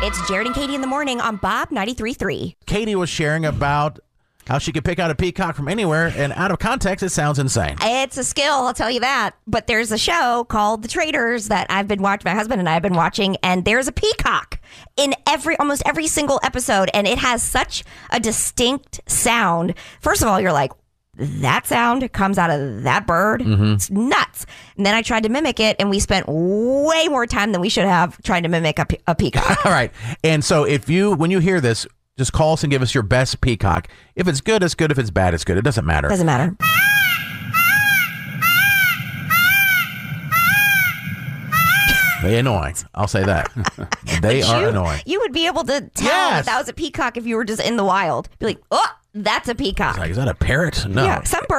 It's Jared and Katie in the morning on Bob 93.3. Katie was sharing about how she could pick out a peacock from anywhere, and out of context, it sounds insane. It's a skill, I'll tell you that. But there's a show called The Traitors that I've been watching, my husband and I have been watching, and there's a peacock in almost every single episode, and it has such a distinct sound. First of all, you're like, that sound comes out of that bird. It's nuts. And then I tried to mimic it, and we spent way more time than we should have trying to mimic a peacock. All right. And so when you hear this, just call us and give us your best peacock. If it's good, it's good. If it's bad, it's good. It doesn't matter. Doesn't matter. They're annoying. I'll say that. They are annoying. You would be able to tell that was a peacock if you were just in the wild. Be like, oh, that's a peacock. Is that a parrot? No. Yeah, some birds